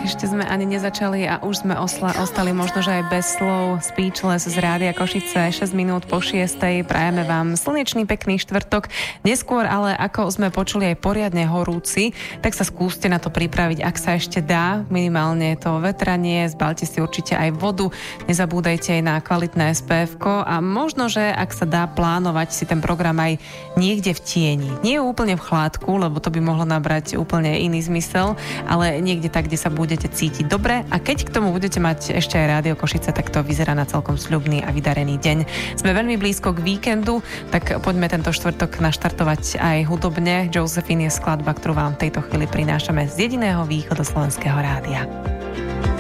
ešte sme ani nezačali a už sme ostali možno, že aj bez slov. Speechless z Rádia Košice, 6 minút po 6. Prajeme vám slnečný, pekný štvrtok. Neskôr, ale ako sme počuli, aj poriadne horúci, tak sa skúste na to pripraviť, ak sa ešte dá. Minimálne to vetranie, zbalte si určite aj vodu, nezabúdajte aj na kvalitné SPF-ko a možno, že ak sa dá plánovať si ten program aj niekde v tieni. Nie úplne v chládku, lebo to by mohlo nabrať úplne iný zmysel, ale niekde tak, kde sa budete cítiť dobre a keď k tomu budete mať ešte aj Rádio Košice, tak to vyzerá na celkom sľubný a vydarený deň. Sme veľmi blízko k víkendu, tak poďme tento štvrtok naštartovať aj hudobne. Josephine je skladba, ktorú vám v tejto chvíli prinášame z jediného východoslovenského rádia.